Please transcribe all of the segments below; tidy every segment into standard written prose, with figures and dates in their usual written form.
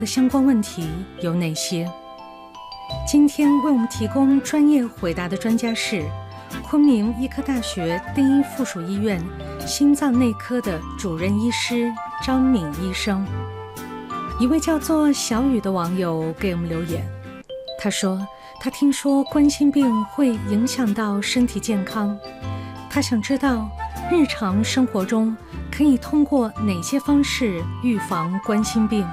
的相关问题有哪些？今天为我们提供专业回答的专家是昆明医科大学第一附属医院心脏内科的主任医师张敏医生。一位叫做小雨的网友给我们留言，他说他听说冠心病会影响到身体健康，他想知道日常生活中可以通过哪些方式预防冠心病。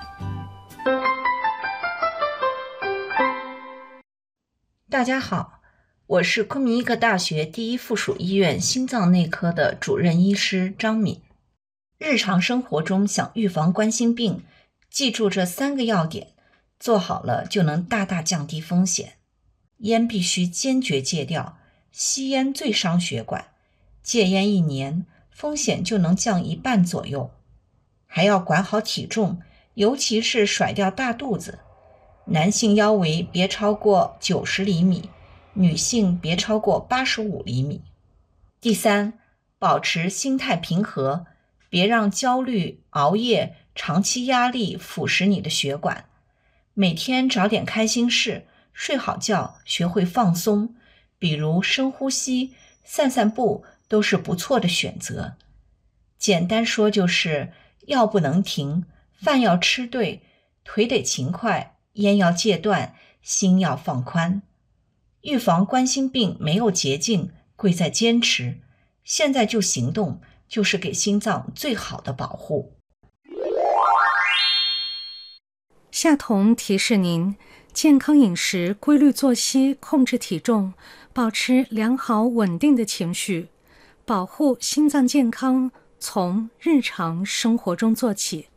大家好，我是昆明医科大学第一附属医院心脏内科的主任医师张敏。日常生活中想预防冠心病，记住这3个要点，做好了就能大大降低风险。烟必须坚决戒掉，吸烟最伤血管，戒烟1年，风险就能降1半左右。还要管好体重，尤其是甩掉大肚子。男性腰围别超过90厘米，女性别超过85厘米。第3，保持心态平和，别让焦虑、熬夜、长期压力腐蚀你的血管。每天找点开心事，睡好觉，学会放松，比如深呼吸、散散步都是不错的选择。简单说就是药不能停，饭要吃对，腿得勤快，烟要戒断，心要放宽。预防冠心病没有捷径，贵在坚持。现在就行动，就是给心脏最好的保护。 夏彤提示您，健康饮食、规律作息、控制体重，保持良好稳定的情绪，保护心脏健康，从日常生活中做起。